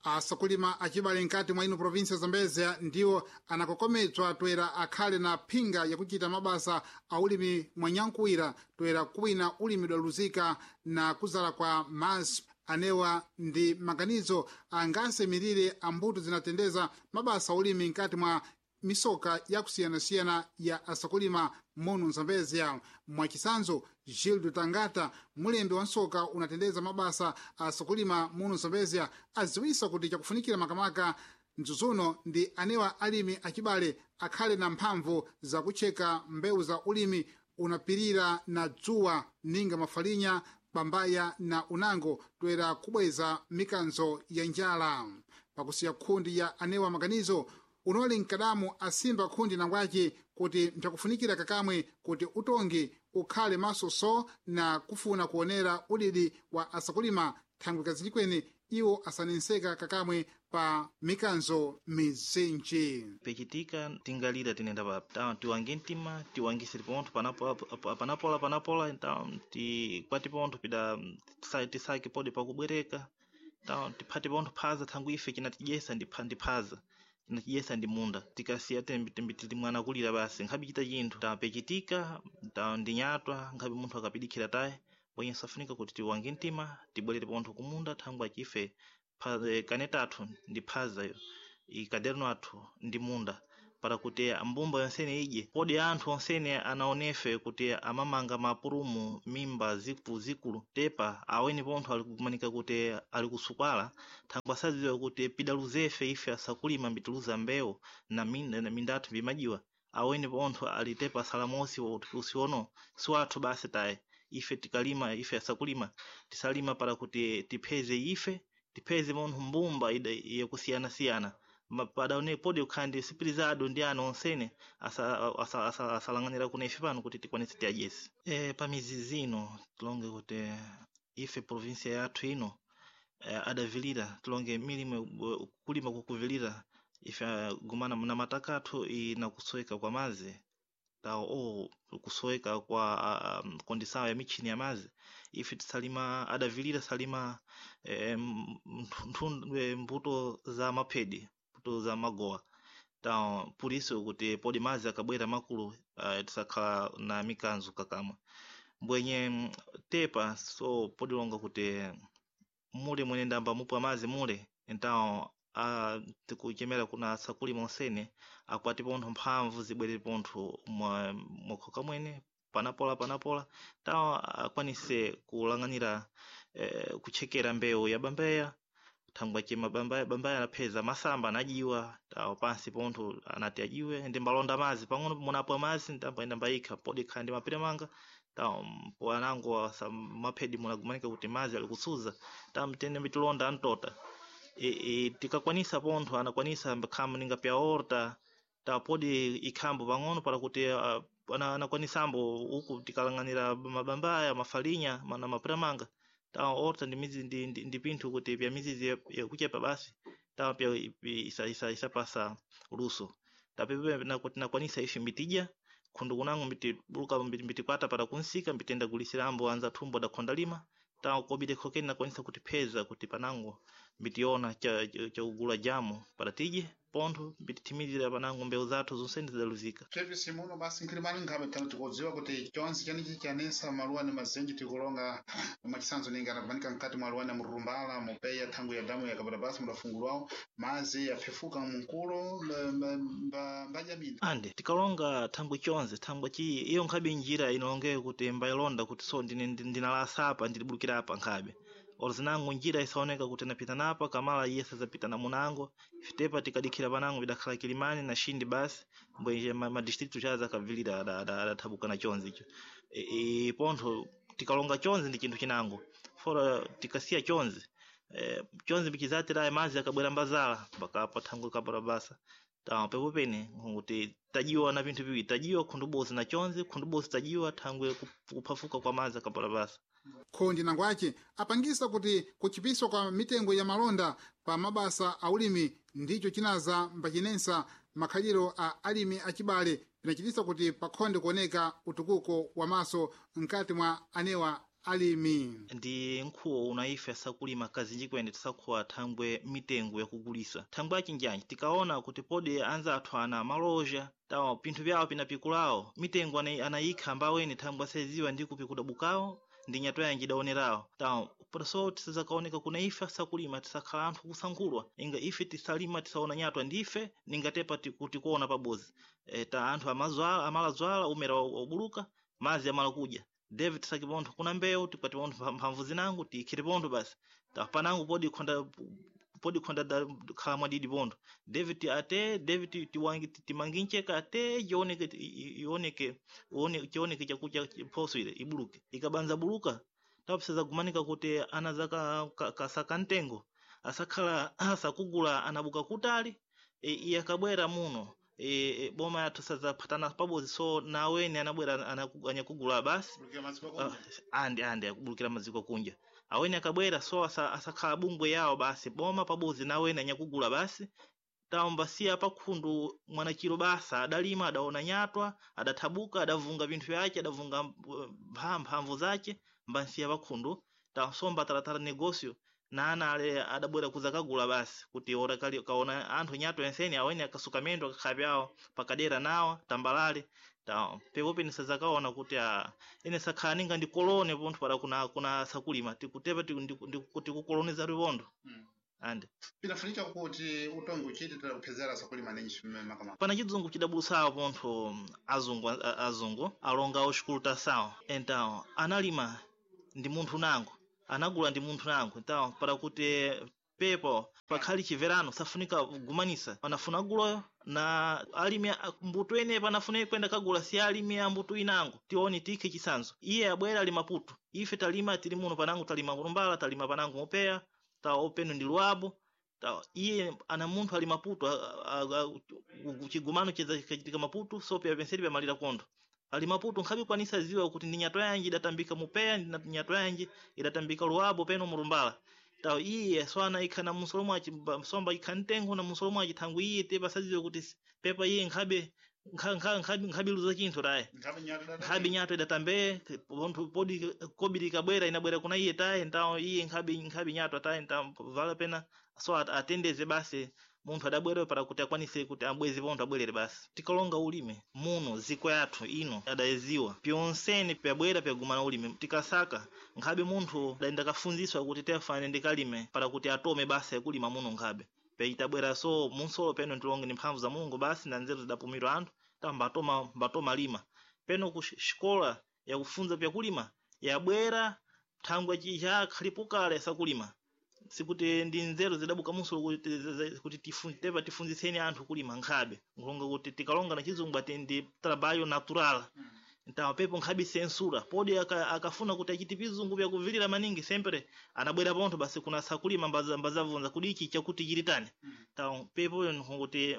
asakulima achibale nkati mwa ino provinsia Zambezia ndiwo anakokometswa toera akhale na phinga yakuchita mabasa a ulimi mwanyankuwira toera kuwina ulimidwa luzika na kuzala kwa mazi anewa ndi maganizo angasemirire ambuto zinatendeza mabasa a ulimi nkati mwa misoka yakusiyanasiyana ya asakulima muno Zambezia. Mwachisanzo, Gildo Tangata, mulembe wa nsoka unatendeza mabasa asakulima muno Zambezia, aziwisa kuti chakufunikira makamaka mzuzuno ndi anewa alimi achibale akhale na mphamvu za kucheka mbewu za ulimi unapirira na dzuwa ninga mafalinya bambaya na unango toera kubweza mikanzo ya njala. Pakusiya khundi ya anewa maganizo unoli mkadamu asimba khundi nangwaci kuti mchakufunikira kakamwe kuti utongi ukhale masoso na kufuna kuonera udidi wa asakulima thangwe kazilikweni iwo asanenseka kakamwe pa mikanzo mizinji. Pechitika tingalira tinenda pa tiwange ntima tiwangisiri ponto panapola então tikwati ponto pida tisake pode pakubwereka então tiphate ponto phaza thangwe ife chinatijesa ndiphaza chinatijesa ndi munda tikasiya tili mwana kulira basi nkhabi chita chinthu tapechitika ndinyatwa nkhabi munthu akapidikira taye bwenye safunika kuti tiwange ntima tibwerere pontho kumunda thangwe achife kanetatu ndi phazayo ikaderno athu ndi munda para kuti mbumba yonsene ije pode anthu onsene anaonefe kuti amamanga mapurumu mimba zikulu tepa aweni pontho ali kumanika kuti ali kusukwala thangwe asaziwa kuti pidaluzefe ife asakulima mbitiluza mbewu na minda athu bimajiwa aweni pontho ali tepa salamosi usiono siwathu basi taye ife tikalima ife asakulima tisalima para kuti tipeze munthu mbumba yakusiyana padaone pode ukhandi sipirizado ndi ana onsene asalanganira kuna ife pano kuti tikwanise tiajesi. Pamizi zino tilonge kuti ife provinsia yathu ino adavilira tilonge milimo kulima kukuvilira ife gumana na mataka athu inakusoweka kwa mazi kusoweka kwa kondisawa ya michini ya mazi ife tisalima adavilira salima mbuto za mapedi mbuto za magoa então por isso kuti pode mazi akabwera makulu tisakhala na mikanzo kakamwe mbwenye tepa so pode longa kuti mule mwene ndamba mupa mazi mule então tikuchemera kuna asakulima onsene akwati pontho mphamvu zibwerere pontho mwakhoka mwene panapola tawo akwanise kulanganira kuchekera mbewu ya bambeya thangwe chema bambeya anapheza masamba anajiwa tawo pansi pontho anati ajiwe ndi malonda mazi pang'ono munapo mazi ndamba mbayika pode khandi mapire manga tawo poanango maphedi munagumanika kuti mazi ali kusuza tawo mtende mitilonda antota tikakwanisa pontho anakwanisa khamu ninga pya horta tapodi ikhambo pang'ono para kuti anakwanisambo uku tikalanganira mabambaya mafalinya na mapiramanga tawo horta ndi pinthu kuti pya mizizi yakuchepa basi tawo pya isapasa luso tapepe nakwanisa ife mbitija khundu kunango mbitibuluka mbitikwata para kunsika mbitenda gulisirambo anza thumbo da khondalima tawo kobide khokeni nakwanisa kuti pheza kuti panango mbitiona cha ugula jamu para tije pontho mbititimizira panango mbewu zathu zonsene zidaluzika. Service muno basi nkilimani ngabe tano tikudziwa kuti chonse chanichi chanesa maluwani mazenji tikulonga machisanzo ninga anapanika nkati maluwani murumbala mupeya thangu ya damu ya kabara basi mudafungulwao mazi yafefuka mkulo mbajamini ande tikalonga thangu chonse thangu chi iyo nkhabe njira inalongeye kuti mbayilonda kuti so ndinalasa apa ndilibulukira apa nkhabe orizinango njira isaoneka kuti napita napa kamala yesa zapita na munango ifitepa tikadikira panango bidakhala Kilimani na Shindi basi mbwenje madistritu chaza kavilira adathabuka na chonzi icho pontho tikalonga chonzi ndi chinthu chinango fora tikasiya chonzi bichizatira mazi akabwera mbazala mpaka pathango kapara basa tawo pepopene kuti tajiwa na vinthu viwiri tajiwa khundubozi na chonzi khundubozi tajiwa thangwe kuphafuka kwa mazi akapara basa. Khondi nangwace apangisa kuti kuchipiswa kwa mitengo ya malonda pa mabasa a ulimi ndicho chinaza mbachinensa makhaliro a alimi achibale pinachitisa kuti pakhonde kuoneka utukuko wa maso nkati mwa anewa alimi. ndi nkhuwa unaife sakulima kazinji kwene tisakhuwa thangwe mitengo yakugulisa thangwe achinjanji tikaona kuti podi anzathu ana maloja tawo pinthu vyawo pinapikulawo mitengo anayikha ambawene thangwe asaziwa ndi kupikuda bukawo ndi nyato yanji idaonerawo tawo so tisazakaoneka kuna ife sakulima tisakhala anthu kusankhulwa inga ife tisalima tisaona nyato ndife ningatepa kuti kuona pabozi ta anthu amalazwala umera obuluka mazi amala kudya David sakipontho kuna mbewu tikati pontho mphamvu zinangu tikhire pontho basi tapanangu podi khonda khala mwadidi pontho David ate David timangincheka ate yoneke chakucha phoso ile ibuluke ikabanza buluka tapseza kumanika kuti anazaka kasaka ntengo asakhala asakugula anabuka kutali yakabwera muno boma yathu sazaphatana pabozi so nawene anabwera anyakugula basi andi akubulukira maziko kunja awene akabwera so asakhala bungwe yawo basi boma pabozi nawene anyakugula basi taombasiya pakhundu mwanachiro basa adalima adaona nyatwa adathabuka adavunga vinthu vyake adavunga mphamvu zake mbansiya pakhundu tasomba taratara negócio na ana ale adabwera kuzakagula basi kuti ora kali kaona anthu nyato enseni awene akasukamendo akakhavyawo pakadera nawa tambalale ta pepo penisa zakaona kuti ine sakhaninga ndi kolone pontho para kuna sakulima tikutepa kuti kukoloniza rivondo ande pinafunika kuti utongo uchitira kuphezera sakulima nenchi makama pana chizungu chidabulusawo pontho azungu alonga oshikuluta sawo então analima ndi munthu nango anagula ndi munthu nango então para kuti pepo pakhali chiverano safunika kugumanisa panafuna guloyo na alimi mbuto ene panafuna kwenda kagula si alimi mbuto inango tioni tike chisanzo iye abwera ali Maputo ife talima tili muno panango talima Kurumbala talima panango Mopeya ta openo ndi Luabo ta iye ana munthu ali Maputo chigumano chitika Maputo so pya penseli pya malira kondo ali Maputo nkhabi kwanisa ziwa kuti ndi nyato yanji idatambika Mopeya ndi nyato yanji idatambika Luabo peno Murumbala tawo iye swana ikhana musolomo achimba ikhantengo na musolomo achithangu iye tepa saziwe kuti pepa iye nkhabi luza chinthu taye nkhabi nyato idatambe podi kobiri kabwera inabwera kuna iye taye ntawo iye nkhabi nyato taye ntawo vala pena so atendeze basi munthu adabwera para kuti akwanise kuti abweze pontho abwerere basi tikalonga ulime muno ziko yathu ino adayeziwa pyonseni pyabwera pyagumana ulime tikasaka nkhabe munthu daenda kafunziswa kuti tefane ndikalime para kuti atome basi yakulima muno nkhabe peitabwera so munsolo peno tilonge ni mphamvu za Mulungu basi na nzeru zidapumirwa anthu mbatoma lima peno ku xikola yakufunza pyakulima yabwera thangwe chija khalipukale sakulima sikuti ndi nzeru zidabuka munsolo kuti tifunziseni anthu kulima nkhabe nkulonga kuti tikalonga na chizungu ati ndi trabalho natural então pepo nkhabi censura podi akafuna kuti achiti pizungu vya kuvilira maningi sempre anabwera pontho basi kuna sakulima mbazavunza kuti ichi chakuti chilitani então pepo kuti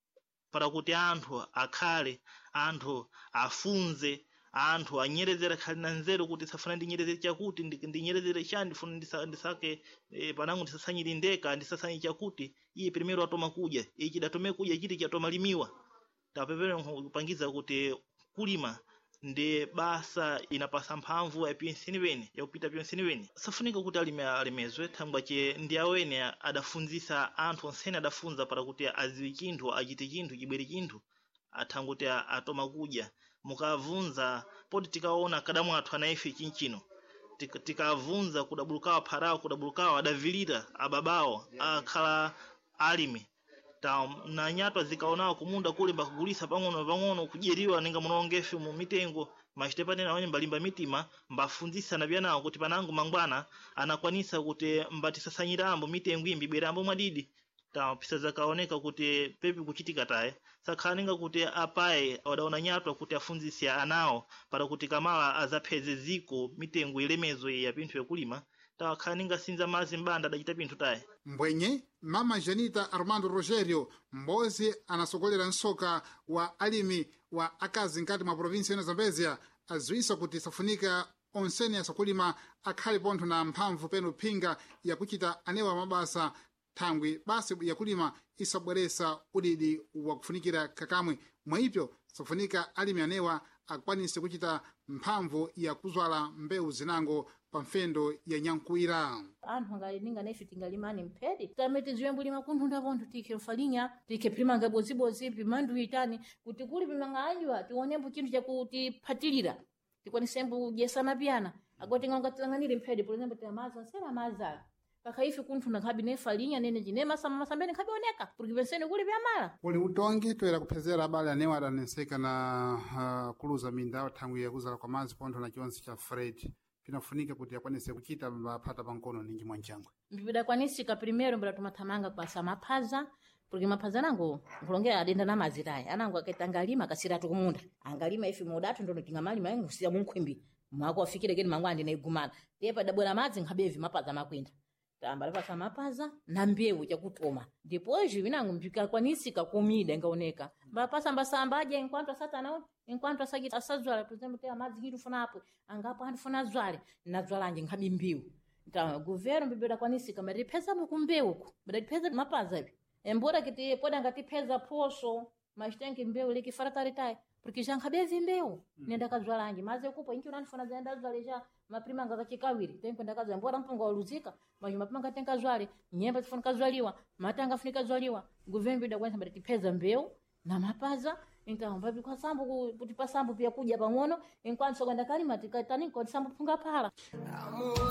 para kuti anthu akhale anthu afunze anthu anyerezera khali na nzeru kuti safuna ndinyerezere chakuti ndinyerezere chani ndifuna ndisake panangu ndisasanyiri ndeka ndisasanyi chakuti iye primeiro atoma kudya ichi datome kudya chiti chatoma limiwa tapepera kupangiza kuti kulima ndi basa inapasa mphamvu ya pyenseni wene yakupita pyenseni wene safunika kuti alemezwe thangwa che ndi awene adafunzisa anthu onsene adafunza para kuti aziwe chinthu achite chinthu chibwere chinthu athangwa kuti atoma kudya mukavunza podi tikaona kadamu athu anaife chinchino tikavunza kudabulukawa pharawo kudabulukawa adavilira ababawo akhala alimi ta na nyatwa zikaonawo kumunda kule mbakugulisa pang'ono kudyeriwa ninga munongefe mu mitengo machitepanena wene mbalimba mitima mbafunzisa na byanawo kuti panangu mangwana anakwanisa kuti mbatisasanyiramo mitengo imbi bwerambo mwadidi ta pisa zakaoneka kuti pepi kuchitika taye sakhaninga kuti apaye wadaona nyatwa kuti afunzise anawo para kuti kamala azapheze ziko mitengo ilemezo ya pinthu yakulima takhaninga sinza mazi mbanda adachita pinthu taye mbwenye mama Janita Armando Rogerio mbozi anasogolera nsoka wa alimi wa akazi nkati mwa provinsi ya Zambezia aziwisa kuti safunika onseni asakulima akhali pontho na mphamvu peno phinga yakuchita anewa mabasa thangwi basi yakulima isabweresa udidi wa kufunikira kakamwe mwaipyo safunika alimi anewa akwanise kuchita mphamvu ya kuzwala mbewu zinango pa mfendo ya nyankuira. Anthu angalinga nefe tingalimani mphedi tame tiziwe mbulima kunthu ndapontho tikhe mfalinha tikhe phimanga bozibozi pimandu itani kuti kuli pimanganywa tionembo chinthu chakuti phatilira tikwanisembo jesana piyana agora tingangatsanganire mphedi por exemplo tiamaza sera mazala pakaife kunthu nakhabi nefalinha nene chine masambeni khabioneka porque penseni kuli pyamala kuli utongi toera kuphezera abale anewo adaneseka na kuluza minda thangwi yakuzala kwa mazi pontho na chionsi cha Fred pinafunika kuti akwanise kuchita maphata pankono ningi mwanjangwe mbidakwanisika primeiro mbira tumathamanga kwasa maphaza porque maphaza nango kulongera adenda na maziraya anango akatangalima kasiratu kumunda angalima ife modatu ndono tingamalima ngusiya munkhwimbi mwako afikire keni mangwandi na igumana tepa dabwera madzi nkhabevi mapaza makwinda tamba pasa mapaza na mbewu chakutoma depois vinango mbikakwanisika kumida ngaoneka bapasa mbasambaje enquanto satana enquanto asagita asazwala por exemplo tem madzi kitu funapo angapo andifuna zwale na zwalanje nkhabi mbewu então governo mbibera kwanisika mas pesa mukumbewu ku mas pesa mapaza ibi embora que poda ngati pesa poso mas tem que mbewu liki farataritai porque já nkhabevi mbewu nenda kazwalanje mas ekupo inki unanifuna zaenda zwaleja maprima ngaza chikawiri tem kwenda kaza embora mpunga waluzika mas mapima ngatenga zwale nyemba zifunika zwaliwa matanga funika zwaliwa governo bida kwanza mbati pesa mbewu na mapaza então vai kwa sambu kuti pasambu pia kuja pang'ono enquanto sokanda kalima tikatani kwa sambu punga pala